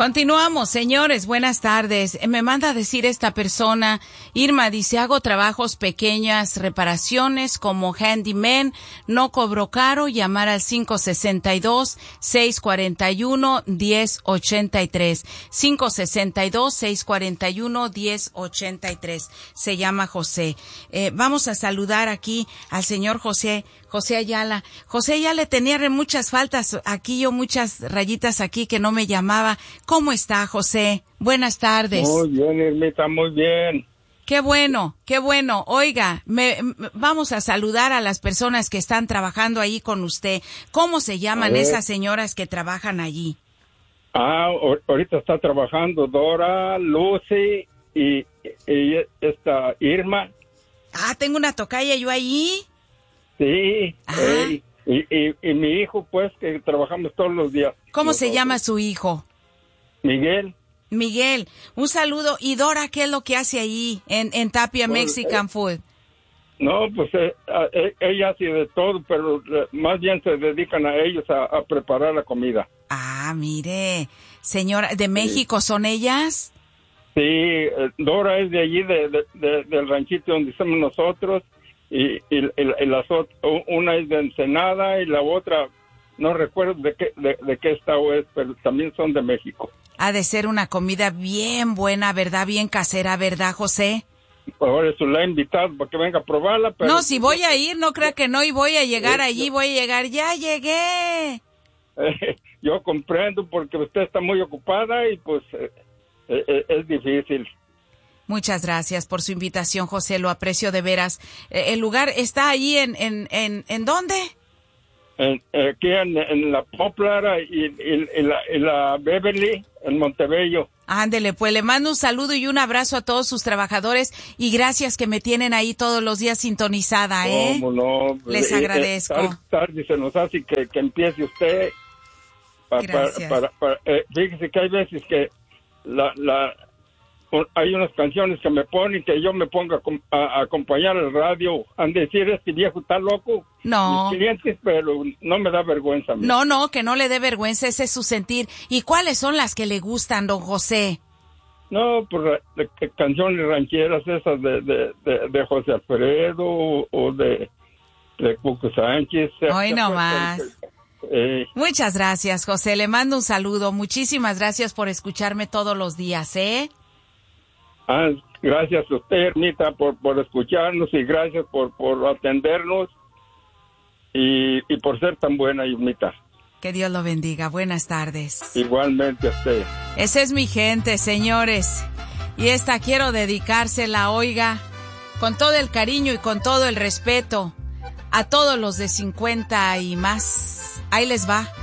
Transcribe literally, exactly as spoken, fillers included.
Continuamos, señores, buenas tardes. Me manda a decir esta persona, Irma, dice, hago trabajos pequeñas, reparaciones como handyman, no cobro caro, llamar al cinco seis dos, seis cuatro uno, uno cero ocho tres, cinco seis dos, seis cuatro uno, uno cero ocho tres. Se llama José. Eh, vamos a saludar aquí al señor José, José Ayala. José Ayala tenía muchas faltas aquí, yo muchas rayitas aquí que no me llamaba. ¿Cómo está, José? Buenas tardes. Muy bien, Irmita, muy bien. Qué bueno, qué bueno. Oiga, me, me, vamos a saludar a las personas que están trabajando ahí con usted. ¿Cómo se llaman esas señoras que trabajan allí? Ah, ahorita está trabajando Dora, Lucy y, y esta Irma. Ah, tengo una tocaya yo allí. Sí, ah. eh, y, y, y mi hijo, pues, que trabajamos todos los días. ¿Cómo nosotros. se llama su hijo? Miguel. Miguel, un saludo. ¿Y Dora qué es lo que hace ahí en, en Tapia pues, Mexican eh, Food? No, pues eh, eh, ella hace de todo, pero eh, más bien se dedican a ellos a, a preparar la comida. Ah, mire, señora, ¿de México sí. son ellas? Sí, eh, Dora es de allí, de, de, de, del ranchito donde estamos nosotros, y, y, y, y las otras, una es de Ensenada y la otra, no recuerdo de qué, de, de qué estado es, pero también son de México. Ha de ser una comida bien buena, ¿verdad? Bien casera, ¿verdad, José? Por eso la he invitado para que venga a probarla. Pero no, si voy a ir, no crea que no, y voy a llegar allí, voy a llegar, ya llegué. Eh, yo comprendo porque usted está muy ocupada y pues eh, eh, es difícil. Muchas gracias por su invitación, José, lo aprecio de veras. Eh, ¿El lugar está ahí en, en, en, en dónde? En, aquí en, en la Poplar y, y, y, la, y la Beverly, en Montebello. Ándele, pues le mando un saludo y un abrazo a todos sus trabajadores y gracias que me tienen ahí todos los días sintonizada, ¿eh? ¿Cómo no? Les agradezco. Eh, tarde se nos hace que, que empiece usted. Pa, gracias. Para, para, para, eh, fíjese que hay veces que la, la, hay unas canciones que me ponen que yo me pongo a, a, a acompañar el radio. Han de decir, este viejo está loco. No. Mis clientes, pero no me da vergüenza. Mí. No, no, que no le dé vergüenza, ese es su sentir. ¿Y cuáles son las que le gustan, don José? No, pues de, de, canciones rancheras esas de, de, de, de José Alfredo o de, de Cuco Sánchez. Hoy no más. Eh. Muchas gracias, José. Le mando un saludo. Muchísimas gracias por escucharme todos los días, ¿eh? Ah, gracias a usted, Ermita, por, por escucharnos y gracias por, por atendernos y, y por ser tan buena, Ermita. Que Dios lo bendiga. Buenas tardes. Igualmente a usted. Esa es mi gente, señores. Y esta quiero dedicársela, oiga, con todo el cariño y con todo el respeto a todos los de cincuenta y más. Ahí les va.